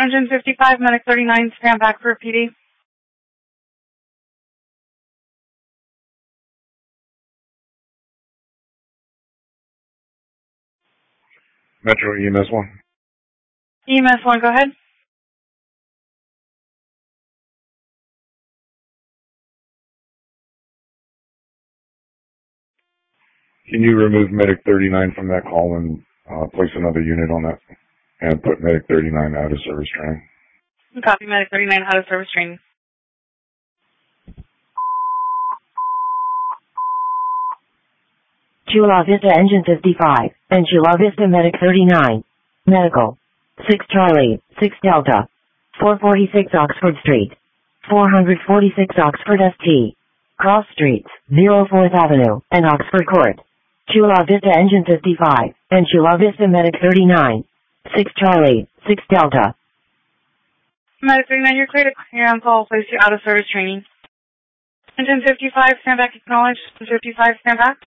Engine 55, Medic 39, stand back for PD. Metro EMS 1. EMS 1, go ahead. Can you remove Medic 39 from that call and place another unit on that and put Medic 39 out of service training? Copy, Medic 39, out of service training. Chula Vista Engine 55, and Chula Vista Medic 39. Medical. 6 Charlie, 6 Delta. 446 Oxford Street. 446 Oxford St. Cross Streets, 04th Avenue, and Oxford Court. Chula Vista Engine 55, and Chula Vista Medic 39. 6 Charlie, 6 Delta. Medic 39, you're clear to clear on call. Place you out of service training. Engine 55, stand back, acknowledge. Engine 55, stand back.